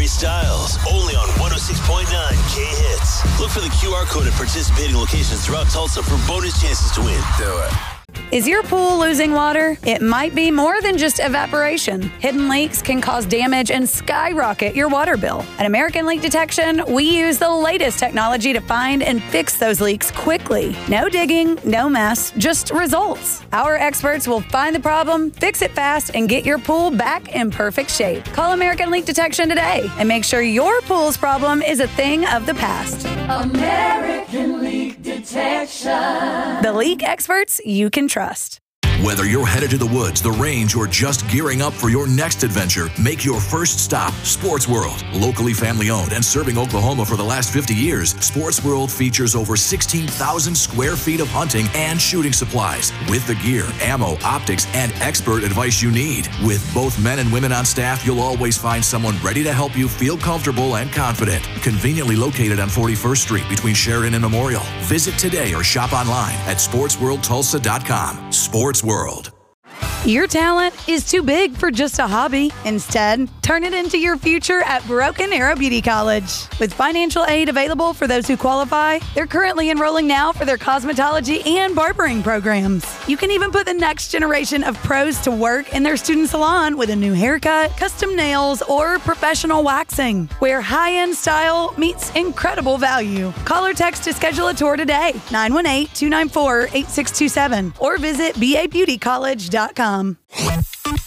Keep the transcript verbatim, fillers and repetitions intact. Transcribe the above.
Styles, only on one oh six point nine K-Hits. Look for the Q R code at participating locations throughout Tulsa for bonus chances to win. Do it. Is your pool losing water? It might be more than just evaporation. Hidden leaks can cause damage and skyrocket your water bill. At American Leak Detection, we use the latest technology to find and fix those leaks quickly. No digging, no mess, just results. Our experts will find the problem, fix it fast, and get your pool back in perfect shape. Call American Leak Detection today and make sure your pool's problem is a thing of the past. American Leak Detection. The leak experts you can trust. Whether you're headed to the woods, the range, or just gearing up for your next adventure, make your first stop Sports World. Locally family owned and serving Oklahoma for the last fifty years, Sports World features over sixteen thousand square feet of hunting and shooting supplies with the gear, ammo, optics, and expert advice you need. With both men and women on staff, you'll always find someone ready to help you feel comfortable and confident. Conveniently located on forty-first Street between Sheridan and Memorial. Visit today or shop online at sports world tulsa dot com. Sports World. Your talent is too big for just a hobby. Instead, turn it into your future at Broken Arrow Beauty College. With financial aid available for those who qualify, they're currently enrolling now for their cosmetology and barbering programs. You can even put the next generation of pros to work in their student salon with a new haircut, custom nails, or professional waxing, where high-end style meets incredible value. Call or text to schedule a tour today, nine one eight, two nine four, eight six two seven, or visit b a beauty college dot com.